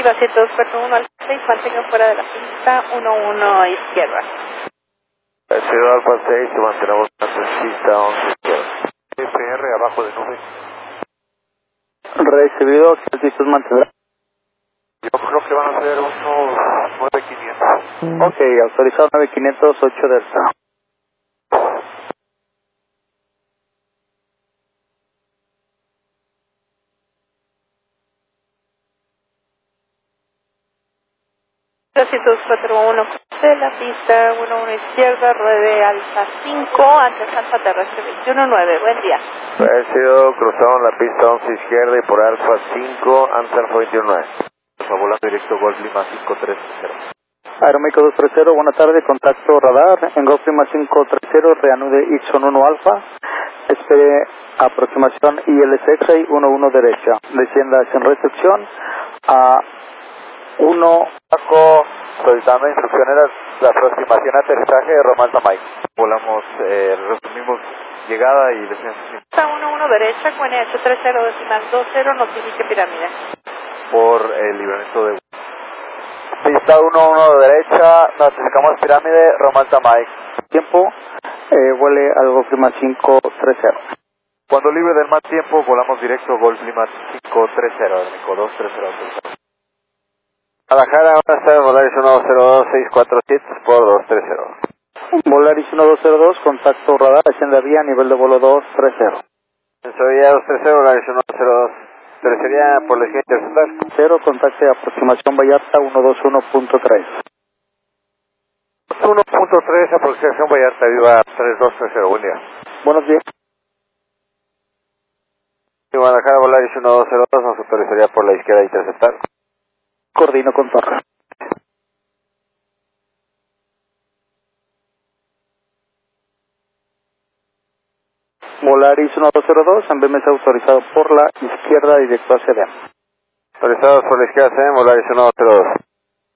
Viva 102.1 al 6, mantenga fuera de la pista, 11 izquierda. Ciudad Alfa 6, mantenemos en pista 11 izquierda. FR abajo de nube. Recibido, ¿qué altitud mantendrá? Yo creo que van a ser unos 9500. Ok, autorizado 9500, 8 Delta. Viva 102.1 de la pista, 11 izquierda, ruede Alfa 5, antes Alfa terrestre 219, buen día. Sido cruzado en la pista 11 izquierda y por Alfa 5, antes Alfa 29. Volando directo Golf Lima 530. Aeroméxico 230, buena tarde, contacto radar, en Golf Lima 530, reanude Ixon 1 Alfa, espere aproximación ILS X-Ray 11 derecha, descienda sin recepción a 1. Paco, solicitando instrucciones, la aproximación aterrizaje de Román Tamay. Volamos, resumimos llegada y descenso. Pista 11 derecha, QNH 30 decimal 20, notifique pirámide. Por el libramiento de... Pista 11 derecha, notificamos pirámide, Román Tamay. Tiempo, vuele al Golf Lima 530. Cuando libre del mal tiempo, volamos directo Golf Lima 530, Aeroméxico 230. Guadalajara, buenas tardes, Volaris 122647 por 230. Volaris 1202, contacto radar, hacienda vía, nivel de vuelo 230. Sería 230, Volaris 102, tercería por la esquina interceptar. 0, contacte aproximación Vallarta 121.3. 1.3, aproximación Vallarta, viva 3230, buen día. Buenos días. Guadalajara, Volaris 1202, nos autorizaría por la izquierda interceptar. Coordino con torre. Volaris 1202, en BMS autorizado por la izquierda directo hacia D. Autorizados por la izquierda, Volaris 1202.